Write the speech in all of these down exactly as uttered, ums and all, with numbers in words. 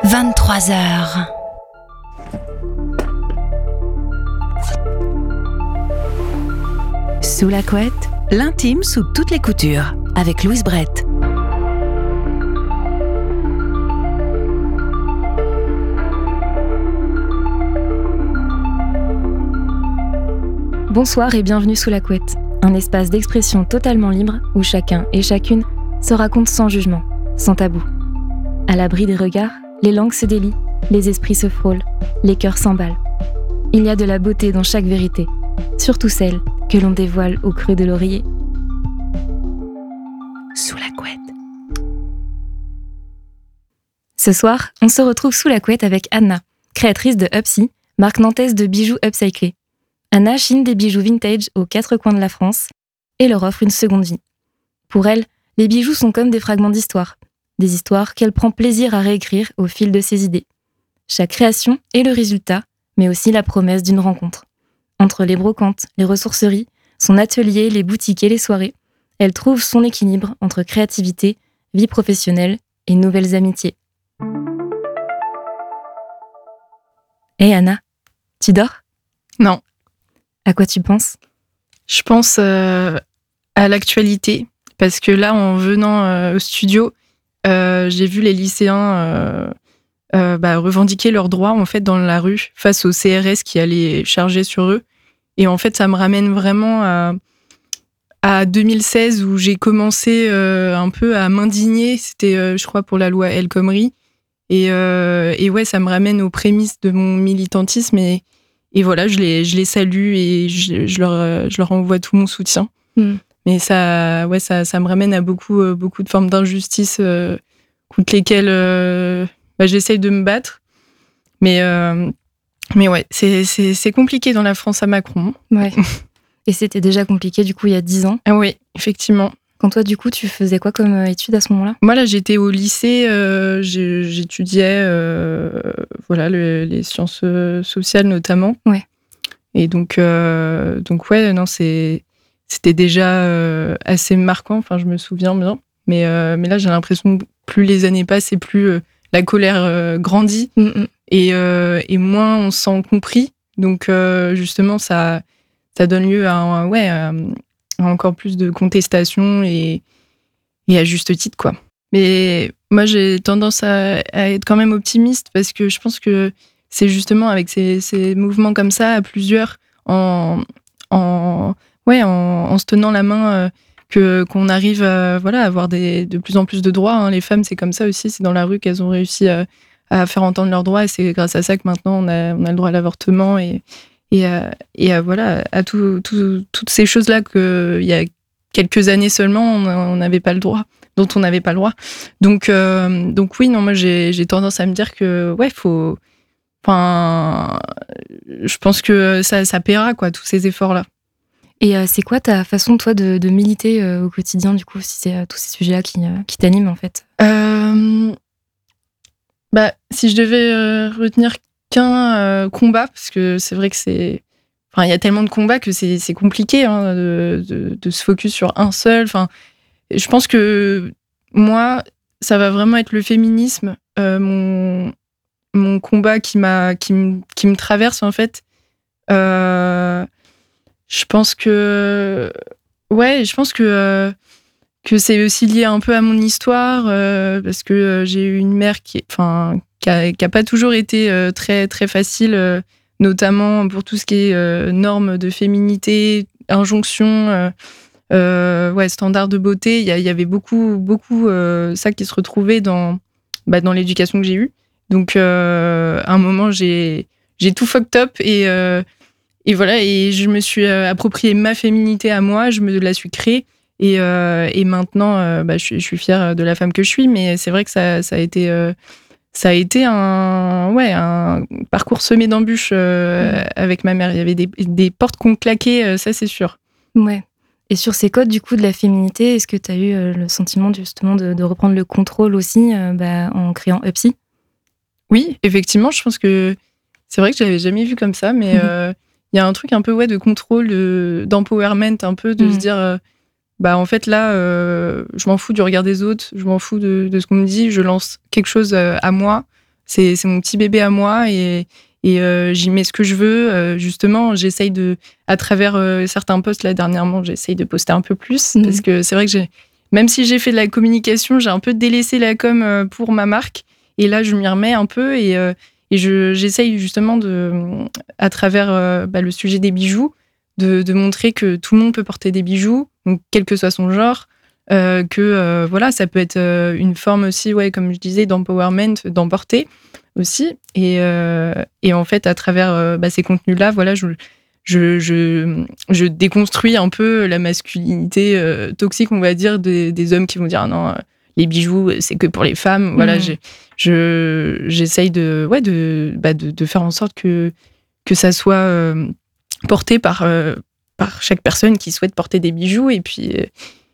vingt-trois heures. Sous la couette, l'intime sous toutes les coutures, avec Louise Brett. Bonsoir et bienvenue sous la couette, un espace d'expression totalement libre où chacun et chacune se raconte sans jugement, sans tabou. À l'abri des regards, les langues se délient, les esprits se frôlent, les cœurs s'emballent. Il y a de la beauté dans chaque vérité, surtout celle que l'on dévoile au creux de l'oreiller. Sous la couette. Ce soir, on se retrouve sous la couette avec Anna, créatrice de Upsy, marque nantaise de bijoux upcyclés. Anna chine des bijoux vintage aux quatre coins de la France et leur offre une seconde vie. Pour elle, les bijoux sont comme des fragments d'histoire, des histoires qu'elle prend plaisir à réécrire au fil de ses idées. Chaque création est le résultat, mais aussi la promesse d'une rencontre. Entre les brocantes, les ressourceries, son atelier, les boutiques et les soirées, elle trouve son équilibre entre créativité, vie professionnelle et nouvelles amitiés. Hé hey Anna, tu dors ? Non. À quoi tu penses ? Je pense euh, à l'actualité, parce que là, en venant euh, au studio, euh, j'ai vu les lycéens euh, euh, bah, revendiquer leurs droits en fait, dans la rue face au C R S qui allait charger sur eux. Et en fait, ça me ramène vraiment à, à deux mille seize où j'ai commencé euh, un peu à m'indigner. C'était, euh, je crois, pour la loi El Khomri. Et, euh, et ouais, ça me ramène aux prémices de mon militantisme. Et, et voilà, je les, je les salue et je, je, leur, je leur envoie tout mon soutien. Mm. Mais ça, ouais, ça, ça me ramène à beaucoup, beaucoup de formes d'injustice euh, contre lesquelles euh, bah, j'essaye de me battre. Mais... Euh, Mais ouais, c'est, c'est, c'est compliqué dans la France à Macron. Ouais. Et c'était déjà compliqué, du coup, il y a dix ans. Ah oui, effectivement. Quand toi, du coup, tu faisais quoi comme études à ce moment-là ? Moi, là, j'étais au lycée, euh, j'étudiais euh, voilà, le, les sciences sociales notamment. Ouais. Et donc, euh, donc ouais, non, c'est, c'était déjà euh, assez marquant, enfin, je me souviens bien. Mais, euh, mais là, j'ai l'impression que plus les années passent et plus euh, la colère euh, grandit. Mm-hmm. Et, euh, et moins on se sent compris. Donc, euh, justement, ça, ça donne lieu à, un, ouais, à, à encore plus de contestation et, et à juste titre, quoi. Mais moi, j'ai tendance à, à être quand même optimiste parce que je pense que c'est justement avec ces, ces mouvements comme ça, à plusieurs, en, en, ouais, en, en se tenant la main, euh, que, qu'on arrive à, voilà, à avoir des, de plus en plus de droits. Hein. Les femmes, c'est comme ça aussi. C'est dans la rue qu'elles ont réussi à à faire entendre leurs droits, et c'est grâce à ça que maintenant on a, on a le droit à l'avortement et, et, à, et à, voilà, à tout, tout, toutes ces choses-là qu'il y a quelques années seulement on n'avait pas le droit, dont on n'avait pas le droit. Donc, euh, donc oui, non, moi j'ai, j'ai tendance à me dire que ouais, faut, enfin, je pense que ça, ça paiera, quoi, tous ces efforts-là. Et euh, c'est quoi ta façon, toi, de, de militer euh, au quotidien, du coup, si c'est euh, tous ces sujets-là qui, euh, qui t'animent, en fait ? euh... Bah, si je devais euh, retenir qu'un euh, combat, parce que c'est vrai que c'est... Enfin, il y a tellement de combats que c'est, c'est compliqué hein, de, de, de se focus sur un seul. Enfin, je pense que moi, ça va vraiment être le féminisme, euh, mon, mon combat qui, m'a, qui, m, qui me traverse, en fait. Euh, je pense que... Ouais, je pense que... Euh, que c'est aussi lié un peu à mon histoire, euh, parce que euh, j'ai eu une mère qui, enfin, qui a, qui a pas toujours été euh, très, très facile, euh, notamment pour tout ce qui est euh, normes de féminité, injonctions, euh, euh, ouais, standards de beauté. Il y, y avait beaucoup, beaucoup euh, ça qui se retrouvait dans, bah, dans l'éducation que j'ai eue. Donc, euh, à un moment, j'ai, j'ai tout fucked up et, euh, et voilà, et je me suis approprié ma féminité à moi, je me la suis créée. Et, euh, et maintenant, euh, bah, je, suis, je suis fière de la femme que je suis, mais c'est vrai que ça, ça, a, été, euh, ça a été un, ouais, un parcours semé d'embûches euh, mmh. avec ma mère. Il y avait des, des portes qu'on claquait, euh, ça c'est sûr. Ouais. Et sur ces codes du coup de la féminité, est-ce que tu as eu euh, le sentiment justement de, de reprendre le contrôle aussi euh, bah, en créant Upsy ? Oui, effectivement, je pense que c'est vrai que je l'avais jamais vu comme ça, mais il mmh. euh, y a un truc un peu ouais, de contrôle, de, d'empowerment, un peu, de mmh. se dire... Euh, bah en fait là euh, je m'en fous du regard des autres, je m'en fous de, de ce qu'on me dit, je lance quelque chose à moi, c'est, c'est mon petit bébé à moi et, et euh, j'y mets ce que je veux. Euh, justement, j'essaye de, à travers euh, certains posts, là, dernièrement, j'essaye de poster un peu plus mmh. parce que c'est vrai que j'ai, même si j'ai fait de la communication, j'ai un peu délaissé la com euh, pour ma marque. Et là, je m'y remets un peu et, euh, et je, j'essaye justement, de, à travers euh, bah, le sujet des bijoux, de, de montrer que tout le monde peut porter des bijoux, donc, quel que soit son genre, euh, que euh, voilà, ça peut être euh, une forme aussi, ouais, comme je disais, d'empowerment, d'emporter aussi. Et, euh, et en fait, à travers euh, bah, ces contenus-là, voilà, je, je, je, je déconstruis un peu la masculinité euh, toxique, on va dire, des, des hommes qui vont dire ah non, les bijoux, c'est que pour les femmes. Mmh. Voilà, j'ai, je, j'essaye de, ouais, de, bah, de, de faire en sorte que, que ça soit euh, porté par, euh, par chaque personne qui souhaite porter des bijoux. Et puis, euh,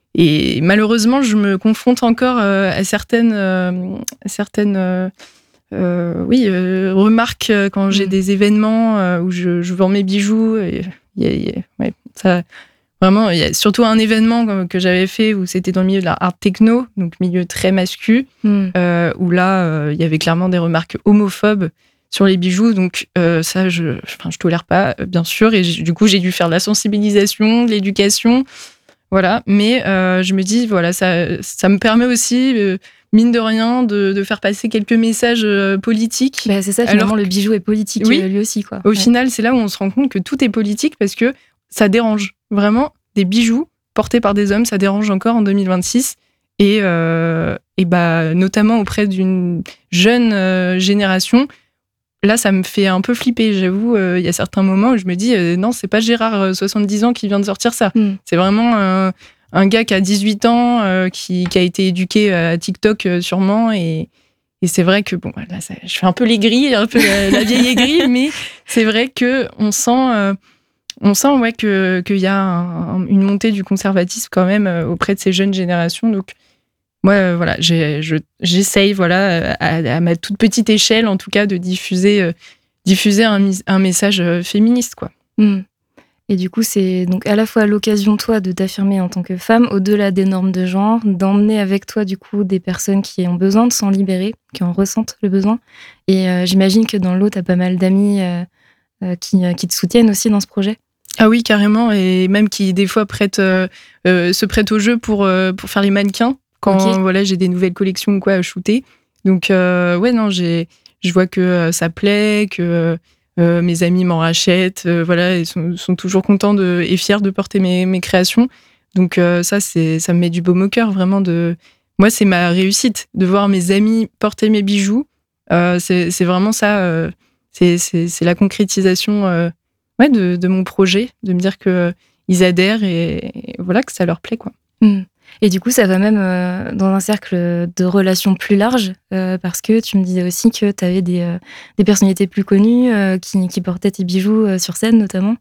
et malheureusement, je me confronte encore euh, à certaines, euh, certaines euh, euh, oui, euh, remarques quand j'ai mmh. des événements euh, où je, je vends mes bijoux. Et, y a, y a, ouais, ça, vraiment, il y a surtout un événement que, que j'avais fait où c'était dans le milieu de la art techno, donc milieu très mascu, mmh. euh, où là, euh, il y avait clairement des remarques homophobes sur les bijoux. Donc euh, ça, je, enfin, je tolère pas, bien sûr. Et du coup, j'ai dû faire de la sensibilisation, de l'éducation. Voilà, mais euh, je me dis, voilà, ça, ça me permet aussi, euh, mine de rien, de, de faire passer quelques messages euh, politiques. Bah, c'est ça, finalement, alors, le bijou est politique, oui, lui aussi, quoi. Au ouais. final, c'est là où on se rend compte que tout est politique parce que ça dérange. Vraiment, des bijoux portés par des hommes, ça dérange encore en deux mille vingt-six. Et, euh, et bah, notamment auprès d'une jeune euh, génération. Là, ça me fait un peu flipper, j'avoue. Il euh, y a certains moments où je me dis, euh, non, c'est pas Gérard, euh, soixante-dix ans, qui vient de sortir ça. Mm. C'est vraiment euh, un gars qui a dix-huit ans, euh, qui, qui a été éduqué à TikTok, euh, sûrement. Et, et c'est vrai que, bon, là, ça, je fais un peu l'aigrie, un peu la, la vieille aigrie, mais c'est vrai qu'on sent, euh, on sent ouais, que, qu'il y a un, une montée du conservatisme quand même euh, auprès de ces jeunes générations. Donc, moi, euh, voilà, j'ai, je, j'essaye, voilà, à, à ma toute petite échelle, en tout cas, de diffuser, euh, diffuser un, un message euh, féministe, quoi. Mmh. Et du coup, c'est donc à la fois l'occasion, toi, de t'affirmer en tant que femme, au-delà des normes de genre, d'emmener avec toi, du coup, des personnes qui ont besoin de s'en libérer, qui en ressentent le besoin. Et euh, j'imagine que dans l'eau, t'as pas mal d'amis euh, euh, qui, euh, qui te soutiennent aussi dans ce projet. Ah oui, carrément, et même qui, des fois, prêtent, euh, euh, se prêtent au jeu pour, euh, pour faire les mannequins. Quand okay. voilà, j'ai des nouvelles collections ou quoi à shooter. Donc, euh, ouais, non, j'ai, je vois que euh, ça plaît, que euh, mes amis m'en rachètent. Euh, voilà, ils sont, sont toujours contents de, et fiers de porter mes, mes créations. Donc, euh, ça, c'est, ça me met du baume au cœur, vraiment. De... Moi, c'est ma réussite, de voir mes amis porter mes bijoux. Euh, c'est, c'est vraiment ça. Euh, c'est, c'est, c'est la concrétisation euh, ouais, de, de mon projet, de me dire qu'ils euh, adhèrent et, et voilà, que ça leur plaît, quoi. Mmh. Et du coup, ça va même euh, dans un cercle de relations plus large, euh, parce que tu me disais aussi que tu avais des, euh, des personnalités plus connues euh, qui, qui portaient tes bijoux euh, sur scène, notamment.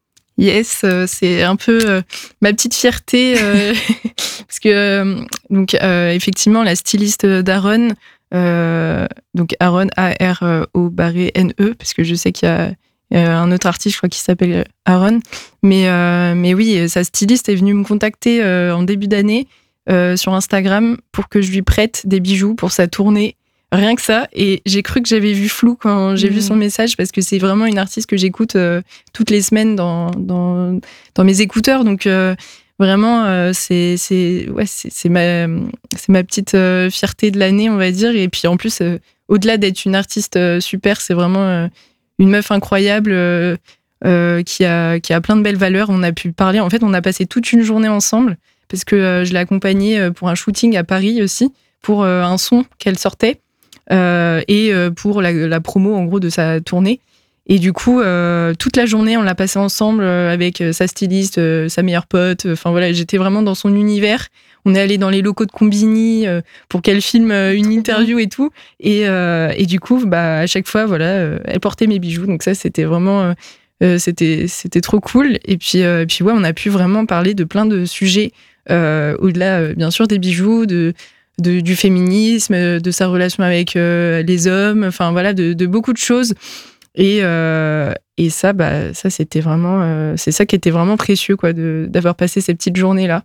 Yes, euh, c'est un peu euh, ma petite fierté, euh, parce que, euh, donc, euh, effectivement, la styliste d'Aaron, euh, donc Aaron, A R O N E, parce que je sais qu'il y a Euh, un autre artiste, je crois, qui s'appelle Aaron. Mais, euh, mais oui, sa styliste est venue me contacter euh, en début d'année euh, sur Instagram pour que je lui prête des bijoux pour sa tournée. Rien que ça. Et j'ai cru que j'avais vu flou quand j'ai mmh. vu son message parce que c'est vraiment une artiste que j'écoute euh, toutes les semaines dans, dans, dans mes écouteurs. Donc, euh, vraiment, euh, c'est, c'est, ouais, c'est, c'est, ma, c'est ma petite euh, fierté de l'année, on va dire. Et puis, en plus, euh, au-delà d'être une artiste euh, super, c'est vraiment... Euh, une meuf incroyable euh, euh, qui, a, qui a plein de belles valeurs. On a pu parler. En fait, on a passé toute une journée ensemble parce que euh, je l'ai accompagnée pour un shooting à Paris aussi, pour euh, un son qu'elle sortait euh, et euh, pour la, la promo, en gros, de sa tournée. Et du coup, euh, toute la journée, on l'a passée ensemble euh, avec sa styliste, euh, sa meilleure pote. Enfin, voilà, j'étais vraiment dans son univers. On est allé dans les locaux de Combini euh, pour qu'elle filme euh, une interview et tout. Et, euh, et du coup, bah, à chaque fois, voilà, euh, elle portait mes bijoux. Donc ça, c'était vraiment, euh, c'était, c'était trop cool. Et puis, euh, et puis ouais, on a pu vraiment parler de plein de sujets euh, au-delà, euh, bien sûr, des bijoux, de, de du féminisme, de sa relation avec euh, les hommes. Enfin voilà, de, de beaucoup de choses. Et, euh, et ça, bah, ça c'était vraiment, euh, c'est ça qui était vraiment précieux, quoi, de, d'avoir passé ces petites journées là.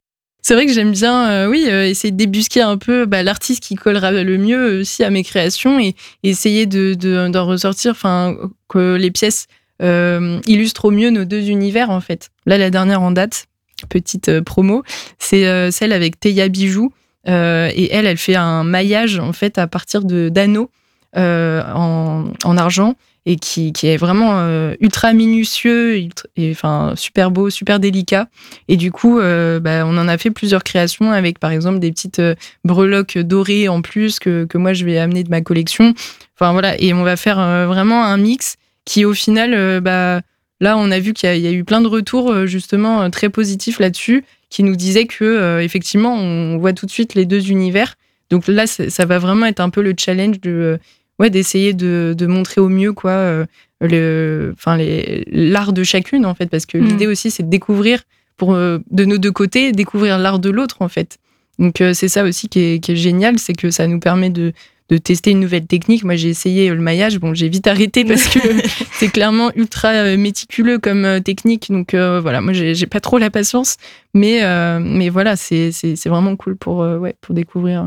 C'est vrai que j'aime bien, euh, oui, euh, essayer de débusquer un peu bah, l'artiste qui collera le mieux aussi à mes créations et, et essayer de, de, d'en ressortir, enfin, que les pièces euh, illustrent au mieux nos deux univers, en fait. Là, la dernière en date, petite euh, promo, c'est euh, celle avec Théa Bijoux. Euh, et elle, elle fait un maillage, en fait, à partir de, d'anneaux euh, en, en argent et qui, qui est vraiment euh, ultra minutieux, ultra, et, enfin, super beau, super délicat. Et du coup, euh, bah, on en a fait plusieurs créations avec, par exemple, des petites euh, breloques dorées en plus que, que moi, je vais amener de ma collection. Enfin, voilà. Et on va faire euh, vraiment un mix qui, au final, euh, bah, là, on a vu qu'il y a, il y a eu plein de retours, justement, très positifs là-dessus, qui nous disaient que, euh, effectivement, on voit tout de suite les deux univers. Donc là, ça va vraiment être un peu le challenge de... Ouais, d'essayer de, de montrer au mieux quoi, euh, le, enfin les, l'art de chacune, en fait, parce que mmh. l'idée aussi, c'est de découvrir, pour, euh, de nos deux côtés, découvrir l'art de l'autre, en fait. Donc, euh, c'est ça aussi qui est, qui est génial, c'est que ça nous permet de, de tester une nouvelle technique. Moi, j'ai essayé le maillage, bon, j'ai vite arrêté parce que c'est clairement ultra méticuleux comme euh, technique, donc euh, voilà, moi, j'ai, j'ai pas trop la patience, mais, euh, mais voilà, c'est, c'est, c'est vraiment cool pour, euh, ouais, pour découvrir.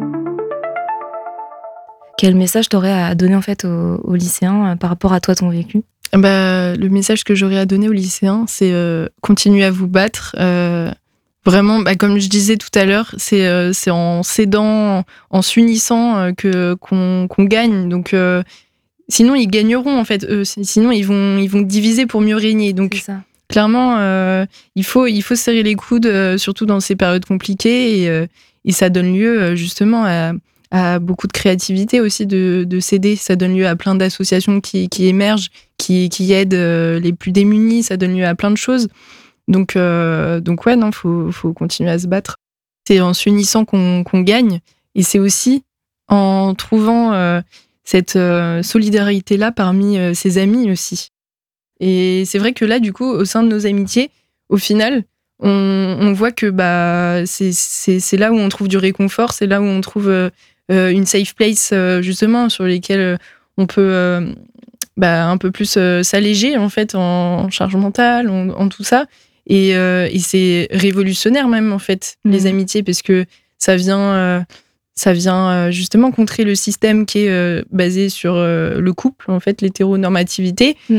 Quel message t'aurais à donner en fait aux, aux lycéens euh, par rapport à toi, ton vécu ? Bah, le message que j'aurais à donner aux lycéens, c'est euh, continuer à vous battre. Euh, vraiment, bah, comme je disais tout à l'heure, c'est, euh, c'est en s'aidant, en s'unissant euh, que, qu'on, qu'on gagne. Donc, euh, sinon, ils gagneront en fait. Eux. Sinon, ils vont, ils vont diviser pour mieux régner. Donc, c'est ça. Clairement, euh, il faut, il faut serrer les coudes, euh, surtout dans ces périodes compliquées. Et, euh, et ça donne lieu euh, justement à à beaucoup de créativité aussi de, de s'aider. Ça donne lieu à plein d'associations qui, qui émergent, qui, qui aident euh, les plus démunis. Ça donne lieu à plein de choses. Donc, euh, donc ouais, non, faut, faut continuer à se battre. C'est en s'unissant qu'on, qu'on gagne. Et c'est aussi en trouvant euh, cette euh, solidarité-là parmi euh, ses amis aussi. Et c'est vrai que là, du coup, au sein de nos amitiés, au final, on, on voit que bah, c'est, c'est, c'est là où on trouve du réconfort, c'est là où on trouve... Euh, Euh, une safe place euh, justement sur lesquelles euh, on peut euh, bah, un peu plus euh, s'alléger en fait en, en charge mentale, en, en tout ça et, euh, et c'est révolutionnaire même en fait mmh. les amitiés parce que ça vient euh, ça vient euh, justement contrer le système qui est euh, basé sur euh, le couple en fait l'hétéronormativité mmh.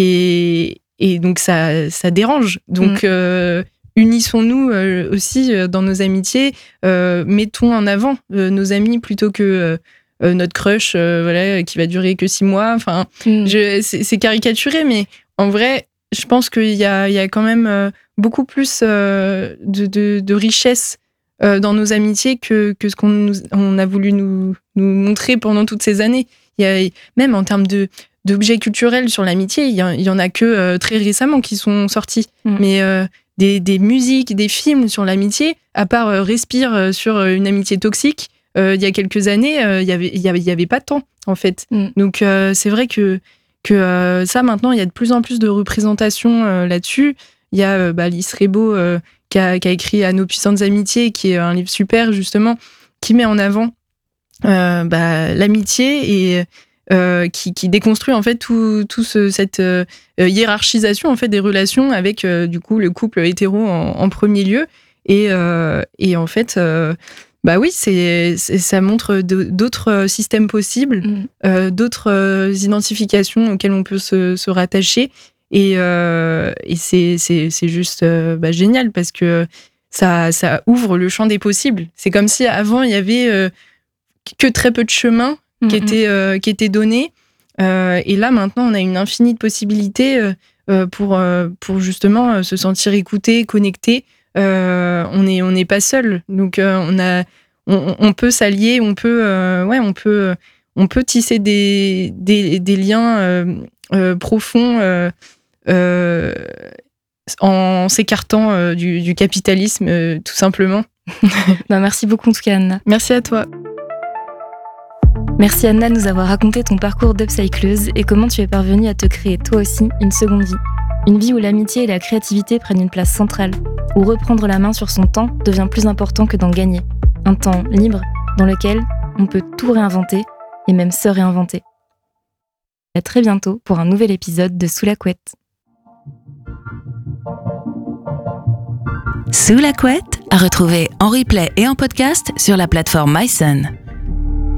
et, et donc ça, ça dérange donc mmh. euh, unissons-nous euh, aussi euh, dans nos amitiés, euh, mettons en avant euh, nos amis plutôt que euh, notre crush euh, voilà, qui va durer que six mois. Enfin, mm. je, c'est, c'est caricaturé, mais en vrai, je pense qu'il y a, il y a quand même euh, beaucoup plus euh, de, de, de richesse euh, dans nos amitiés que, que ce qu'on nous, on a voulu nous, nous montrer pendant toutes ces années. Il y a, même en termes de, d'objets culturels sur l'amitié, il y, a, il y en a que euh, très récemment qui sont sortis. Mm. Mais... Euh, Des, des musiques, des films sur l'amitié, à part euh, Respire euh, sur euh, une amitié toxique, euh, il y a quelques années, il euh, n'y avait, y avait, y avait pas de temps, en fait. Mm. Donc, euh, c'est vrai que, que euh, ça, maintenant, il y a de plus en plus de représentations euh, là-dessus. Il y a euh, bah, Lys Rebo euh, qui, a, qui a écrit À nos puissantes amitiés, qui est un livre super, justement, qui met en avant euh, bah, l'amitié et... Euh, qui, qui déconstruit en fait tout, tout ce, cette euh, hiérarchisation en fait des relations avec euh, du coup le couple hétéro en, en premier lieu et, euh, et en fait euh, bah oui c'est, c'est ça montre de, d'autres systèmes possibles mmh. euh, d'autres euh, identifications auxquelles on peut se, se rattacher et, euh, et c'est, c'est, c'est juste euh, bah, génial parce que ça, ça ouvre le champ des possibles. C'est comme si avant il y avait euh, que très peu de chemin qui était, euh, qui était donné. Euh, et là, maintenant, on a une infinie de possibilités euh, pour, euh, pour justement euh, se sentir écouté, connecté. Euh, on n'est on n'est pas seul. Donc, euh, on, a, on, on peut s'allier, on peut, euh, ouais, on peut, on peut tisser des, des, des liens euh, euh, profonds euh, euh, en s'écartant euh, du, du capitalisme, euh, tout simplement. Bah, merci beaucoup, en tout cas, Anna. Merci à toi. Merci Anna de nous avoir raconté ton parcours d'upcycleuse et comment tu es parvenue à te créer toi aussi une seconde vie. Une vie où l'amitié et la créativité prennent une place centrale, où reprendre la main sur son temps devient plus important que d'en gagner. Un temps libre dans lequel on peut tout réinventer et même se réinventer. À très bientôt pour un nouvel épisode de Sous la couette. Sous la couette, À retrouver en replay et en podcast sur la plateforme MySun.